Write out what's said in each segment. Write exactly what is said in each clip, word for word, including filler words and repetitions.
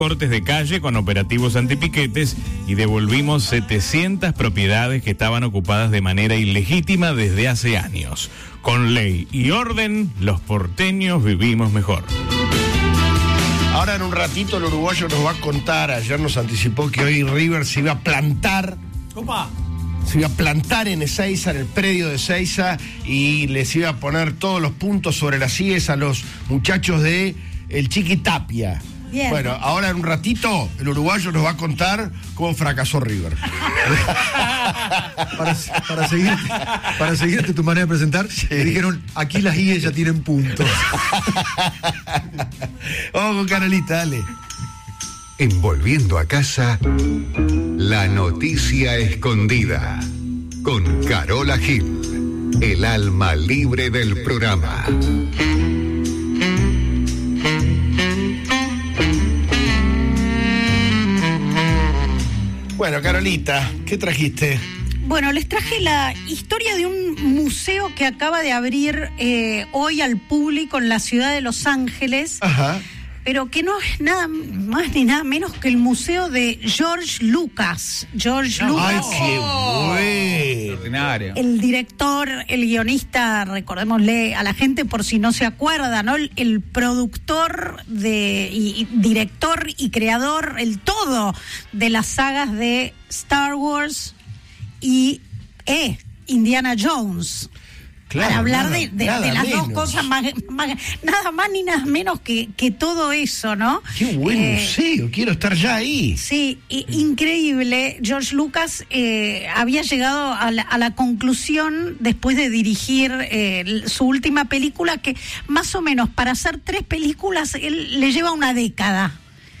cortes de calle con operativos antipiquetes y devolvimos setecientas propiedades que estaban ocupadas de manera ilegítima desde hace años. Con ley y orden, los porteños vivimos mejor. Ahora en un ratito el uruguayo nos va a contar, ayer nos anticipó que hoy River se iba a plantar. ¡Opa! Se iba a plantar en Ezeiza, en el predio de Ezeiza, y les iba a poner todos los puntos sobre las íes a los muchachos de el Chiqui Tapia. Bien. Bueno, ahora en un ratito el uruguayo nos va a contar cómo fracasó River. Para, para, seguirte, para seguirte tu manera de presentar, sí. Me dijeron, aquí las I E ya tienen puntos. Vamos con Carolita, dale. En Volviendo a Casa, la noticia escondida. Con Carola Gil, el alma libre del programa. Bueno, Carolita, ¿qué trajiste? Bueno, les traje la historia de un museo que acaba de abrir eh, hoy al público en la ciudad de Los Ángeles. Ajá. Pero que no es nada más ni nada menos que el museo de George Lucas. George Lucas. ¡Ay, qué bueno! El director, el guionista, recordémosle a la gente por si no se acuerda, ¿no? El, el productor de y, y director y creador, el todo de las sagas de Star Wars y eh, Indiana Jones. Claro, para hablar nada, de, de, nada de las menos. dos cosas más, más, nada más ni nada menos que, que todo eso, ¿no? ¡Qué buen Eh, museo! Quiero estar ya ahí. Sí, y, increíble. George Lucas eh, había llegado a la, a la conclusión, después de dirigir eh, su última película, que más o menos para hacer tres películas él le lleva una década.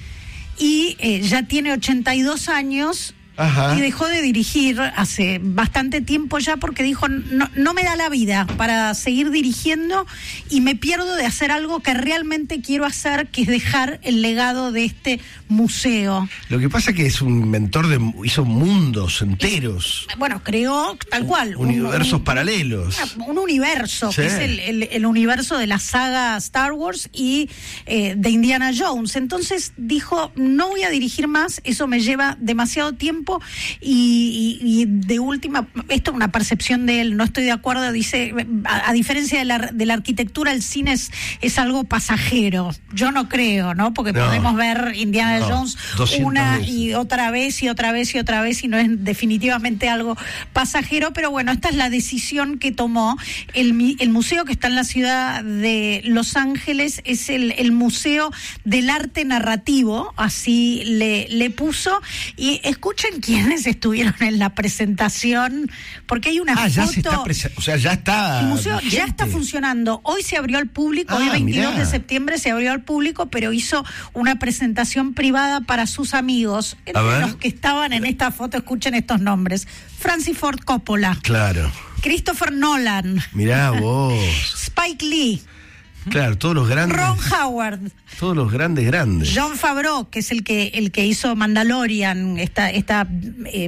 Y eh, ya tiene ochenta y dos años. Ajá. Y dejó de dirigir hace bastante tiempo ya porque dijo, no, no me da la vida para seguir dirigiendo y me pierdo de hacer algo que realmente quiero hacer, que es dejar el legado de este museo. Lo que pasa es que es un inventor de... hizo mundos enteros. Y, bueno, creó tal cual. Universos un, un, paralelos. Un, un universo, sí. que es el, el, el universo de la saga Star Wars y eh, de Indiana Jones. Entonces dijo, no voy a dirigir más, eso me lleva demasiado tiempo. Y, y, y de última, esto es una percepción de él, no estoy de acuerdo, dice, a, a diferencia de la, de la arquitectura, el cine es, es algo pasajero. Yo no creo, ¿no? Porque no, podemos ver Indiana no, Jones una veces. Y otra vez y otra vez y otra vez y no es definitivamente algo pasajero, pero bueno, esta es la decisión que tomó. El, el museo que está en la ciudad de Los Ángeles es el, el Museo del Arte Narrativo, así le, le puso, y escuchen quiénes estuvieron en la presentación, porque hay una ah, foto. Ya se está prese- o sea, ya está. El museo vigente. ya está funcionando. Hoy se abrió al público, ah, hoy veintidós mirá. de septiembre se abrió al público, pero hizo una presentación privada para sus amigos. Entre los que estaban en esta foto, escuchen estos nombres: Francis Ford Coppola. Claro. Christopher Nolan. Mirá vos. Spike Lee. Claro, todos los grandes. Ron Howard. Todos los grandes, grandes. Jon Favreau, que es el que el que hizo Mandalorian, esta esta eh,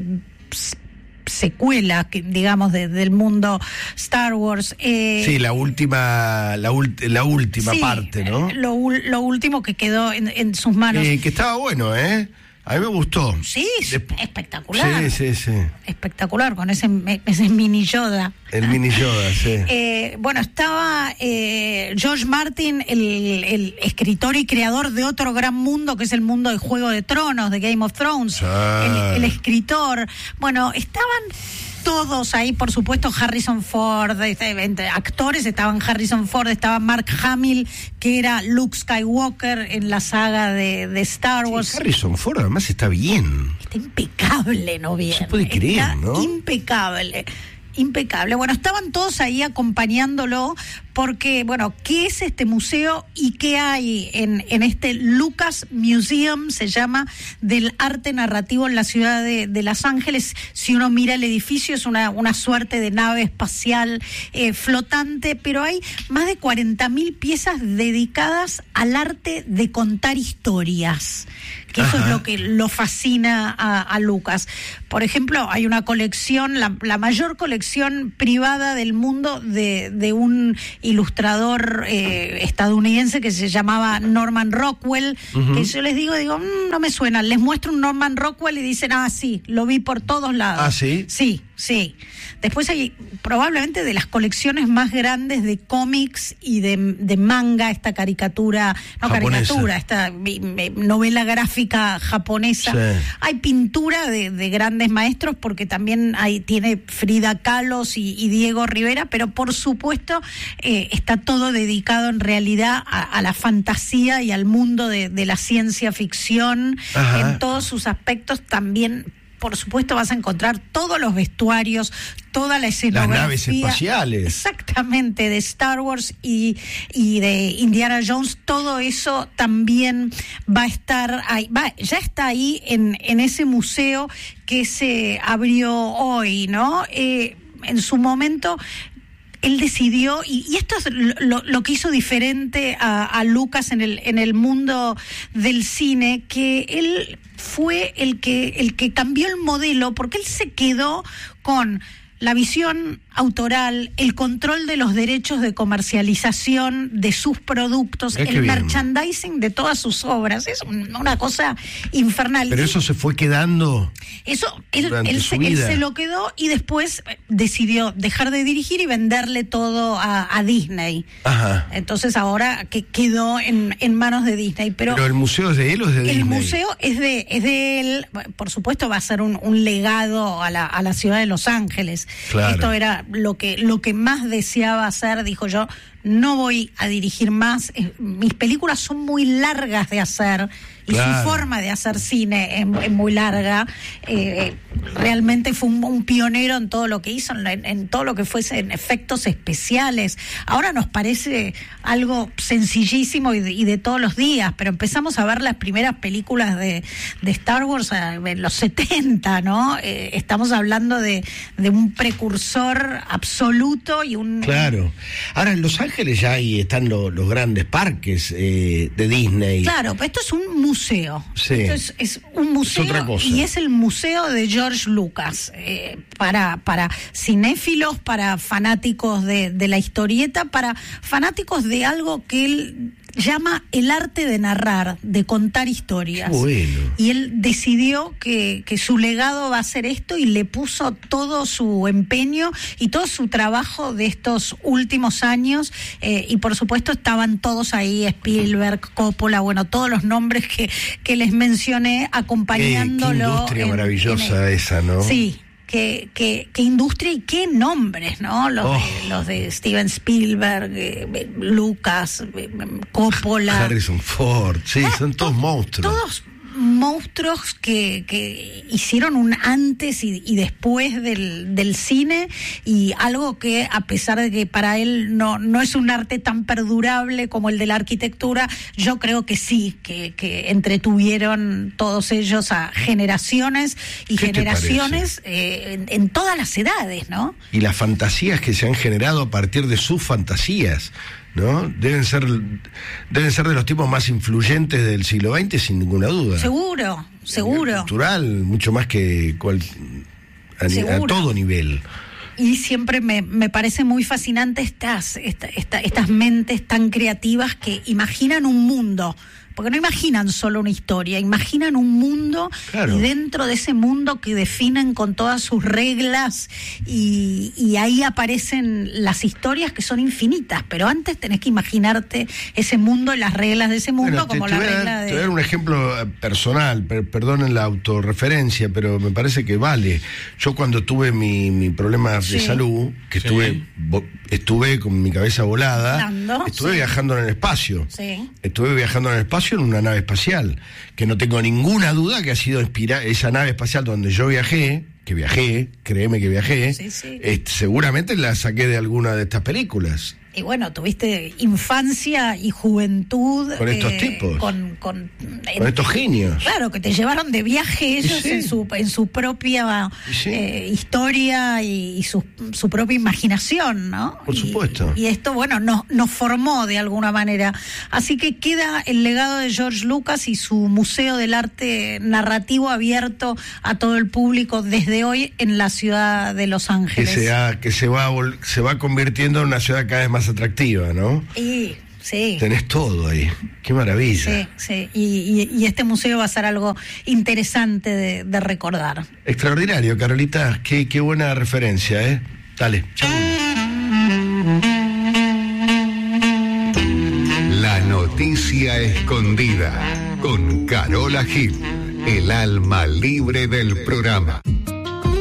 secuela, que, digamos, de, del mundo Star Wars. Eh, sí, la última, la, ult- la última sí, parte, ¿no? Lo, lo último que quedó en, en sus manos. Eh, que estaba bueno, ¿eh? A mí me gustó. Sí, Desp- espectacular. Sí, sí, sí. Espectacular, con ese, ese mini Yoda. El mini Yoda, sí. Eh, bueno, estaba eh, George Martin, el, el escritor y creador de otro gran mundo, que es el mundo de Juego de Tronos, de Game of Thrones. Ah. El, el escritor. Bueno, estaban todos ahí, por supuesto, Harrison Ford, entre actores, estaban Harrison Ford, estaba Mark Hamill, que era Luke Skywalker en la saga de, de Star Wars. Sí, Harrison Ford además está bien. Está impecable, ¿no? Bien. Se puede creer, está ¿no? Impecable. Impecable. Bueno, estaban todos ahí acompañándolo porque, bueno, ¿qué es este museo y qué hay en, en este Lucas Museum, se llama, del arte narrativo en la ciudad de, de Los Ángeles? Si uno mira el edificio, es una, una suerte de nave espacial eh, flotante, pero hay más de cuarenta mil piezas dedicadas al arte de contar historias, que eso Ajá. es lo que lo fascina a, a Lucas. Por ejemplo, hay una colección, la, la mayor colección privada del mundo de, de un ilustrador eh, estadounidense que se llamaba Norman Rockwell, uh-huh. que yo les digo, digo, mmm, no me suena, les muestro un Norman Rockwell y dicen, ah, sí, lo vi por todos lados. ¿Ah, sí? Sí, sí. Después hay probablemente de las colecciones más grandes de cómics y de, de manga, esta caricatura, no japonesa. caricatura, esta mi, mi, novela gráfica japonesa. Sí. Hay pintura de, de grandes maestros porque también hay, tiene Frida Kahlo y, y Diego Rivera, pero por supuesto eh, está todo dedicado en realidad a, a la fantasía y al mundo de, de la ciencia ficción. Ajá. En todos sus aspectos también. Por supuesto vas a encontrar todos los vestuarios, toda la escenografía. Las naves espaciales. Exactamente, de Star Wars y, y de Indiana Jones, todo eso también va a estar ahí, va, ya está ahí en, en ese museo que se abrió hoy, ¿no? Eh, en su momento él decidió, y, y esto es lo, lo que hizo diferente a, a Lucas en el, en el mundo del cine, que él fue el que, el que cambió el modelo, porque él se quedó con la visión autoral, el control de los derechos de comercialización de sus productos, eh, el merchandising de todas sus obras. Es un, una cosa infernal. Pero eso se fue quedando. Eso, él, él, se, él se lo quedó y después decidió dejar de dirigir y venderle todo a, a Disney. Ajá. Entonces ahora que quedó en, en manos de Disney. Pero, Pero el museo es de él o es de el Disney. El museo es de, es de él. Por supuesto va a ser un, un legado a la, a la ciudad de Los Ángeles. Claro. Esto era lo que, lo que más deseaba hacer, dijo yo. No voy a dirigir más. Eh, mis películas son muy largas de hacer y claro. su forma de hacer cine es, es muy larga. Eh, realmente fue un, un pionero en todo lo que hizo, en, en todo lo que fuese en efectos especiales. Ahora nos parece algo sencillísimo y de, y de todos los días, pero empezamos a ver las primeras películas de, de Star Wars en los setenta, ¿no? Eh, estamos hablando de, de un precursor absoluto y un... Claro. Ahora en Los Ángeles ya ahí están lo, los grandes parques eh, de Disney. Claro, pues esto es un museo. Sí. Esto es, es un museo es otra cosa. Y es el museo de George Lucas. Eh, para, para cinéfilos, para fanáticos de, de la historieta, para fanáticos de algo que él llama el arte de narrar, de contar historias. Qué bueno. Y él decidió que, que su legado va a ser esto y le puso todo su empeño y todo su trabajo de estos últimos años. Eh, y por supuesto estaban todos ahí, Spielberg, Coppola, bueno, todos los nombres que, que les mencioné acompañándolo. Eh, qué industria en, maravillosa en esa, ¿no? Sí. Qué, qué, qué industria y qué nombres, ¿no? Los, oh. de, los de Steven Spielberg, eh, Lucas, eh, Coppola. Harrison Ford, sí, claro, son todos to- monstruos. Todos monstruos que, que hicieron un antes y, y después del, del cine, y algo que, a pesar de que para él no, no es un arte tan perdurable como el de la arquitectura, yo creo que sí, que, que entretuvieron todos ellos a generaciones y generaciones eh, en, en todas las edades, ¿no? Y las fantasías que se han generado a partir de sus fantasías, ¿no? Deben ser deben ser de los tipos más influyentes del siglo veinte, sin ninguna duda. Seguro, seguro. Cultural, mucho más que cual, a, a todo nivel. Y siempre me, me parece muy fascinante estas, esta, esta, estas mentes tan creativas que imaginan un mundo. Porque no imaginan solo una historia, imaginan un mundo, claro. Y dentro de ese mundo que definen con todas sus reglas, y, y ahí aparecen las historias que son infinitas, pero antes tenés que imaginarte ese mundo y las reglas de ese mundo, bueno, te, como te la regla dar, de... Te voy a dar un ejemplo personal, per, perdonen la autorreferencia, pero me parece que vale. Yo cuando tuve mi, mi problema sí. de salud, que sí. estuve vo, estuve con mi cabeza volada, Dando, estuve sí. viajando en el espacio, sí. estuve viajando en el espacio en una nave espacial, que no tengo ninguna duda que ha sido inspirada, esa nave espacial donde yo viajé, que viajé, créeme que viajé, sí, sí. Eh, seguramente la saqué de alguna de estas películas. Y bueno, tuviste infancia y juventud con estos eh, tipos, con, con, en, con estos genios. Claro, que te llevaron de viaje ellos sí. en su en su propia sí. eh, historia y, y su, su propia imaginación, ¿no? Por y, supuesto. Y esto, bueno, nos, nos formó de alguna manera. Así que queda el legado de George Lucas y su Museo del Arte Narrativo abierto a todo el público desde hoy en la ciudad de Los Ángeles. Que se, ha, que se, va, se va convirtiendo en una ciudad cada vez más más atractiva, ¿no? Y sí. Tenés todo ahí. Qué maravilla. Sí, sí. Y, y, y este museo va a ser algo interesante de, de recordar. Extraordinario, Carolita. Qué, qué buena referencia, ¿eh? Dale. Chau. La noticia escondida con Carola Gil, el alma libre del programa.